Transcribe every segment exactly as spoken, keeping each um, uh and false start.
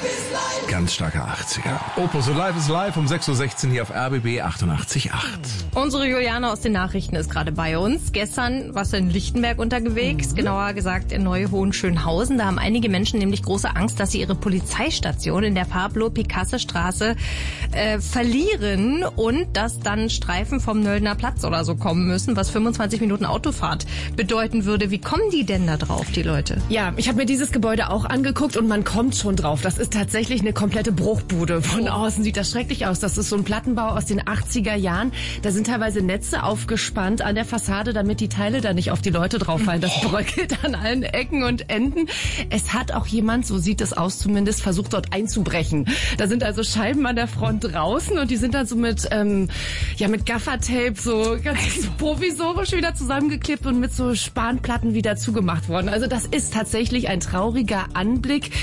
Ganz starker achtziger. Opus und Live is Live um sechs Uhr sechzehn hier auf R B B achtundachtzig Komma acht. Unsere Juliane aus den Nachrichten ist gerade bei uns. Gestern warst du in Lichtenberg unterwegs, mhm. genauer gesagt in Neu-Hohenschönhausen. Da haben einige Menschen nämlich große Angst, dass sie ihre Polizeistation in der Pablo-Picasso-Straße äh, verlieren und dass dann Streifen vom Nöldner Platz oder so kommen müssen, was fünfundzwanzig Minuten Autofahrt bedeuten würde. Wie kommen die denn da drauf, die Leute? Ja, ich habe mir dieses Gebäude auch angeguckt und man kommt schon drauf. Das ist tatsächlich eine komplette Bruchbude. Von außen sieht das schrecklich aus. Das ist so ein Plattenbau aus den achtziger Jahren. Da sind teilweise Netze aufgespannt an der Fassade, damit die Teile da nicht auf die Leute drauffallen. Das bröckelt an allen Ecken und Enden. Es hat auch jemand, so sieht es aus zumindest, versucht dort einzubrechen. Da sind also Scheiben an der Front draußen und die sind dann so mit ähm, ja mit Gaffertape so ganz provisorisch wieder zusammengeklebt und mit so Spanplatten wieder zugemacht worden. Also das ist tatsächlich ein trauriger Anblick.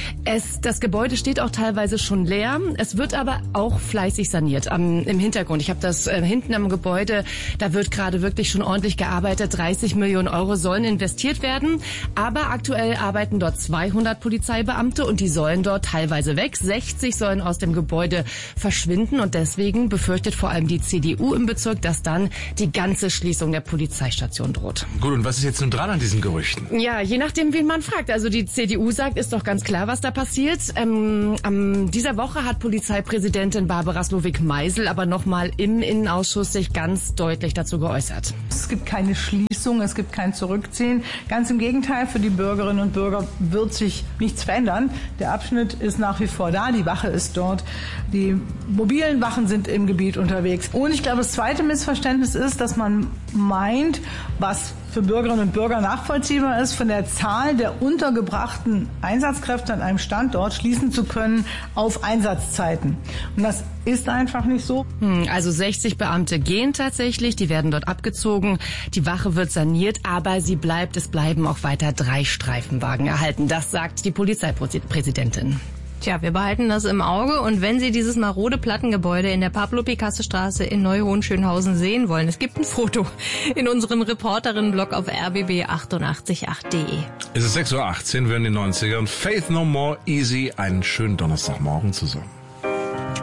Es, das Gebäude steht auch teilweise schon leer. Es wird aber auch fleißig saniert am, im Hintergrund. Ich habe das äh, hinten am Gebäude, da wird gerade wirklich schon ordentlich gearbeitet. dreißig Millionen Euro sollen investiert werden. Aber aktuell arbeiten dort zweihundert Polizeibeamte und die sollen dort teilweise weg. sechzig sollen aus dem Gebäude verschwinden und deswegen befürchtet vor allem die C D U im Bezirk, dass dann die ganze Schließung der Polizeistation droht. Gut, und was ist jetzt nun dran an diesen Gerüchten? Ja, je nachdem, wen man fragt. Also die C D U sagt, ist doch ganz klar, was da passiert. Ähm, am, dieser Woche hat Polizeipräsidentin Barbara Slowik-Meisel aber nochmal im Innenausschuss sich ganz deutlich dazu geäußert. Es gibt keine Schließung, es gibt kein Zurückziehen. Ganz im Gegenteil, für die Bürgerinnen und Bürger wird sich nichts verändern. Der Abschnitt ist nach wie vor da, die Wache ist dort, die mobilen Wachen sind im Gebiet unterwegs. Und ich glaube, das zweite Missverständnis ist, dass man meint, was für Bürgerinnen und Bürger nachvollziehbar ist, von der Zahl der untergebrachten Einsatzkräfte an einem Standort schließen zu können auf Einsatzzeiten. Und das ist einfach nicht so. Also sechzig Beamte gehen tatsächlich, die werden dort abgezogen. Die Wache wird saniert, aber sie bleibt, es bleiben auch weiter drei Streifenwagen erhalten. Das sagt die Polizeipräsidentin. Tja, wir behalten das im Auge und wenn Sie dieses marode Plattengebäude in der Pablo-Picasso-Straße in Neu-Hohenschönhausen sehen wollen, es gibt ein Foto in unserem Reporterinnen-Blog auf r b b achtundachtzig Komma acht punkt de. Es ist sechs Uhr achtzehn, wir in den neunzigern. Faith No More, Easy, einen schönen Donnerstagmorgen zusammen.